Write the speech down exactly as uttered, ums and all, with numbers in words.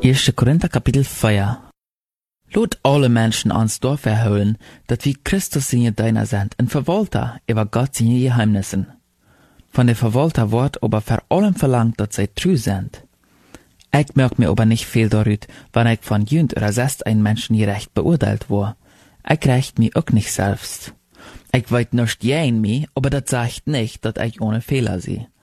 Eerste Korinther Kapitel vier. Lot alle Menschen ans Dorf verholen, dat wie Christus seine Diener sind, en Verwalter über Gott seine Geheimnissen. Von der Verwalter wird aber vor allem verlangt, dass sie treu sind. Ich merk mir aber nicht viel darüber, wenn ich von Jünd oder sest ein Menschen gerecht beurteilt war. Ich recht mich auch nicht selbst. Ich weiß nicht jen mich, aber das sagt nicht, dass ich ohne Fehler sehe.